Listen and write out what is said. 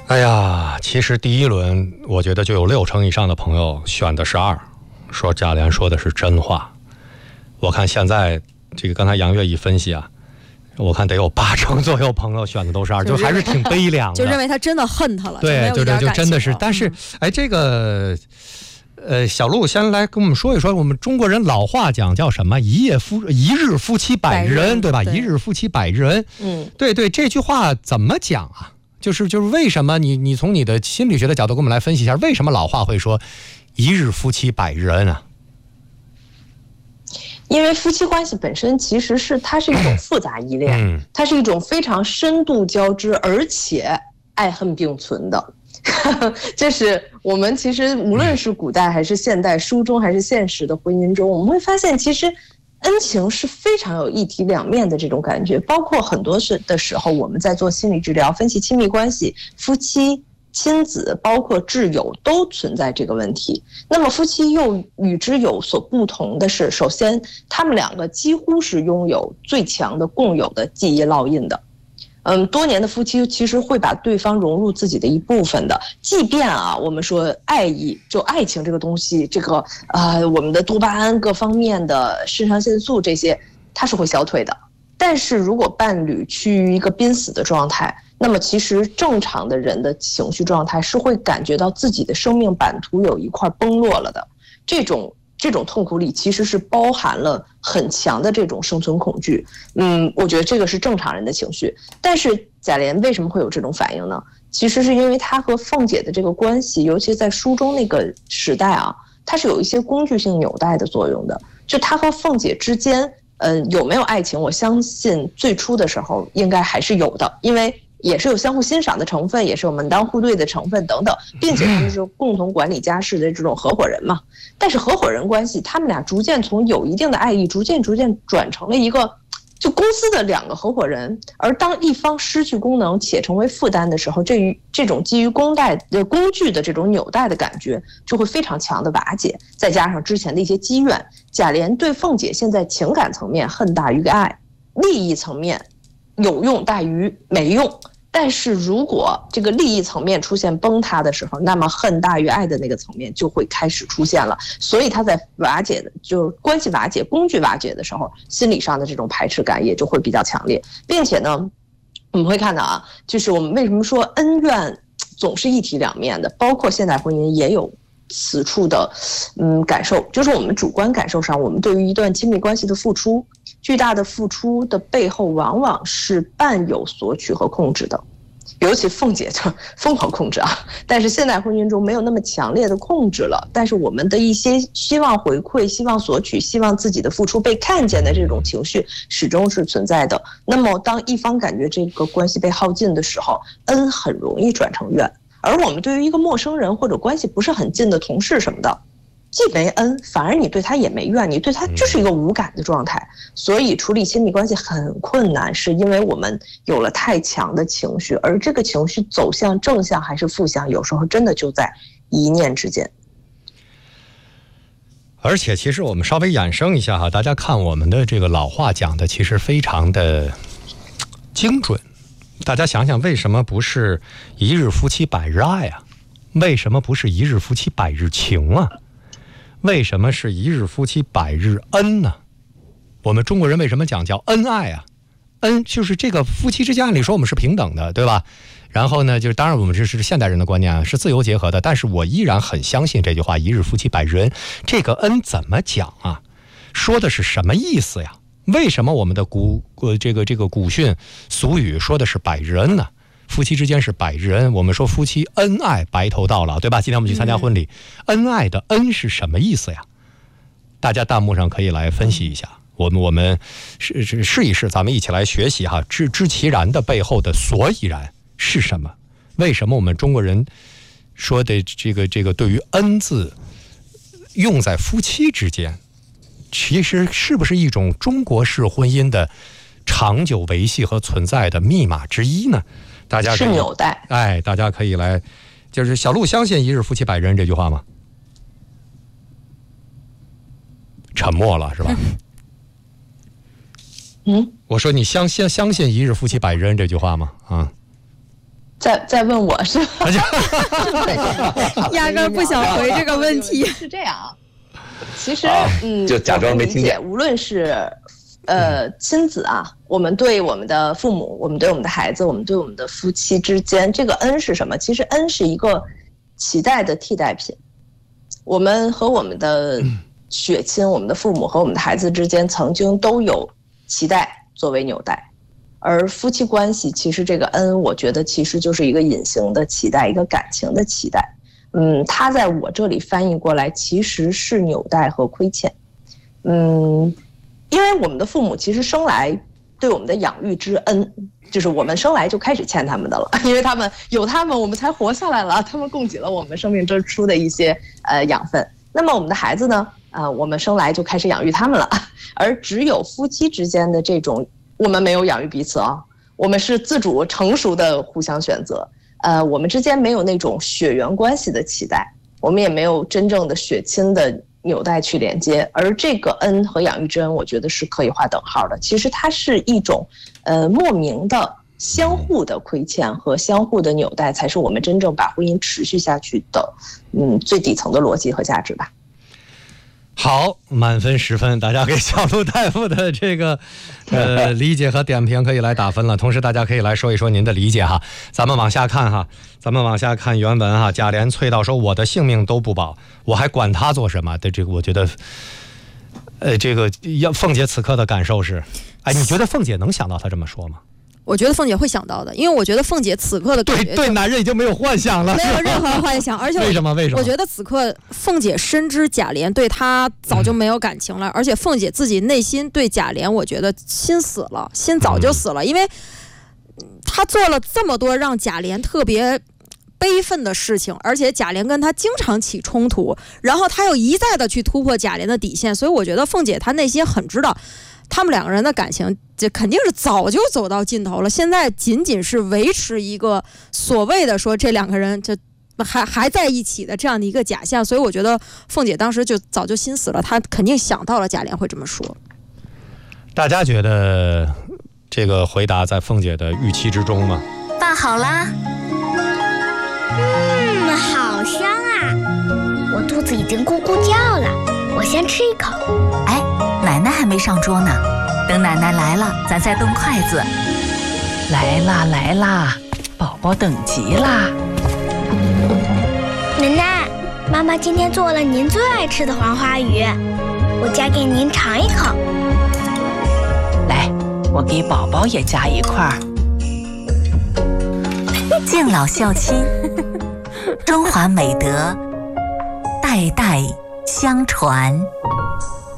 哎呀，其实第一轮我觉得就有60%以上的朋友选的是2，说贾琏说的是真话。我看现在这个刚才杨月一分析啊，我看得有80%左右朋友选的都是2，就还是挺悲凉的， 就认为他真的恨他了。 对，就真的是。但是这个小陆先来跟我们说一说，我们中国人老话讲叫什么？一日夫妻百日恩，对吧？一日夫妻百日恩。对，这句话怎么讲啊？就是为什么你从你的心理学的角度跟我们来分析一下，为什么老话会说一日夫妻百日恩啊？ 因为夫妻关系本身其实它是一种复杂依恋，它是一种非常深度交织而且爱恨并存的。这是我们其实无论是古代还是现代，书中还是现实的婚姻中，我们会发现其实恩情是非常有一体两面的这种感觉。包括很多的时候我们在做心理治疗分析亲密关系，夫妻亲子包括挚友都存在这个问题。那么夫妻又与之有所不同的是，首先他们两个几乎是拥有最强的共有的记忆烙印的。多年的夫妻其实会把对方融入自己的一部分的，即便我们说爱意，就爱情这个东西，这个我们的多巴胺各方面的肾上腺素这些，它是会消退的。但是如果伴侣趋于一个濒死的状态，那么其实正常的人的情绪状态是会感觉到自己的生命版图有一块崩落了的。这种痛苦里其实是包含了很强的这种生存恐惧。我觉得这个是正常人的情绪。但是贾琏为什么会有这种反应呢？其实是因为他和凤姐的这个关系，尤其在书中那个时代它是有一些工具性纽带的作用的。就他和凤姐之间有没有爱情，我相信最初的时候应该还是有的，因为也是有相互欣赏的成分，也是有门当户对的成分等等，并且他们是共同管理家事的这种合伙人嘛。但是合伙人关系，他们俩逐渐从有一定的爱意，逐渐转成了一个就公司的2个合伙人。而当一方失去功能且成为负担的时候，这种基于工具的这种纽带的感觉就会非常强的瓦解。再加上之前的一些积怨，贾琏对凤姐现在情感层面恨大于爱，利益层面有用大于没用。但是如果这个利益层面出现崩塌的时候，那么恨大于爱的那个层面就会开始出现了。所以他在瓦解的，就是关系瓦解、工具瓦解的时候，心理上的这种排斥感也就会比较强烈。并且呢，我们会看到就是我们为什么说恩怨总是一体两面的，包括现代婚姻也有此处的感受，就是我们主观感受上，我们对于一段亲密关系的付出，巨大的付出的背后往往是伴有索取和控制的。尤其凤姐就疯狂控制但是现代婚姻中没有那么强烈的控制了，但是我们的一些希望回馈、希望索取、希望自己的付出被看见的这种情绪始终是存在的。那么当一方感觉这个关系被耗尽的时候，恩很容易转成怨。而我们对于一个陌生人或者关系不是很近的同事什么的，既没恩，反而你对他也没怨，你对他就是一个无感的状态。所以处理亲密关系很困难，是因为我们有了太强的情绪，而这个情绪走向正向还是负向，有时候真的就在一念之间。 而且其实我们稍微衍生一下大家看我们的这个老话讲的其实非常的精准。大家想想，为什么不是一日夫妻百日爱啊？为什么不是一日夫妻百日情啊？为什么是一日夫妻百日恩呢？我们中国人为什么讲叫恩爱啊？恩就是这个夫妻之间按理说我们是平等的，对吧？然后呢，就是当然我们这是现代人的观念是自由结合的，但是我依然很相信这句话，一日夫妻百日恩。这个恩怎么讲啊？说的是什么意思呀？为什么我们的这个古训俗语说的是百日恩呢？夫妻之间是百日恩，我们说夫妻恩爱白头到老，对吧？今天我们去参加婚礼，恩爱的恩是什么意思呀？大家弹幕上可以来分析一下，我们试一试，咱们一起来学习知其然的背后的所以然是什么？为什么我们中国人说的这个对于恩字用在夫妻之间，其实是不是一种中国式婚姻的长久维系和存在的密码之一呢？大家是纽带。 大家可以来，就是小陆相信一日夫妻百日恩这句话吗？沉默了是吧？我说你相信一日夫妻百日恩这句话吗？ 再问我是吧？ 压根不想回这个问题。 是这样啊，其实就假装没听见。 无论是亲子啊，我们对我们的父母，我们对我们的孩子，我们对我们的夫妻之间，这个恩是什么？其实恩是一个期待的替代品。我们和我们的血亲，我们的父母和我们的孩子之间，曾经都有期待作为纽带。而夫妻关系，其实这个恩，我觉得其实就是一个隐形的期待，一个感情的期待。它在我这里翻译过来，其实是纽带和亏欠。因为我们的父母其实生来对我们的养育之恩，就是我们生来就开始欠他们的了，因为他们有他们，我们才活下来了，他们供给了我们生命之初的一些养分。那么我们的孩子呢，我们生来就开始养育他们了，而只有夫妻之间的这种。我们没有养育彼此啊，我们是自主成熟的互相选择。我们之间没有那种血缘关系的期待，我们也没有真正的血亲的纽带去连接。而这个恩和养育之恩，我觉得是可以划等号的。其实它是一种莫名的相互的亏欠和相互的纽带，才是我们真正把婚姻持续下去的最底层的逻辑和价值吧。 好，满分10分，大家给小鹿大夫的这个理解和点评可以来打分了。同时大家可以来说一说您的理解哈。咱们往下看原文哈。贾琏啐道说：“我的性命都不保，我还管他做什么？”的这个我觉得这个凤姐此刻的感受是，你觉得凤姐能想到他这么说吗？ 我觉得凤姐会想到的，因为我觉得凤姐此刻的感觉对男人已经没有幻想了， 没有任何幻想，而且为什么？ 我觉得此刻凤姐深知贾琏对她早就没有感情了，而且凤姐自己内心对贾琏，我觉得心死了，心早就死了，因为她做了这么多让贾琏特别悲愤的事情，而且贾琏跟他经常起冲突，然后他又一再的去突破贾琏的底线，所以我觉得凤姐她内心很知道他们两个人的感情这肯定是早就走到尽头了，现在仅仅是维持一个所谓的说这两个人就还在一起的这样的一个假象，所以我觉得凤姐当时就早就心死了，她肯定想到了贾琏会这么说。 大家觉得这个回答在凤姐的预期之中吗？ 饭好啦。 好香啊，我肚子已经咕咕叫了，我先吃一口。 哎，奶奶还没上桌呢，等奶奶来了咱再动筷子。 来啦来啦，宝宝等急啦。 奶奶，妈妈今天做了您最爱吃的黄花鱼，我夹给您尝一口。 来，我给宝宝也夹一块。 敬老孝亲，中华美德代代相传。